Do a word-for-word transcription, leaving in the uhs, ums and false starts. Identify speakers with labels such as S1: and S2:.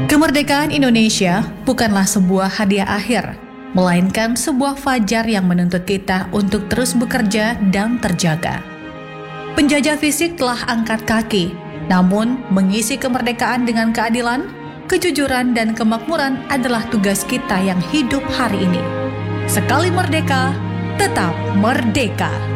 S1: Kemerdekaan Indonesia bukanlah sebuah hadiah akhir, melainkan sebuah fajar yang menuntut kita untuk terus bekerja dan terjaga. Penjajah fisik telah angkat kaki, namun mengisi kemerdekaan dengan keadilan, kejujuran, dan kemakmuran adalah tugas kita yang hidup hari ini. Sekali merdeka, tetap merdeka.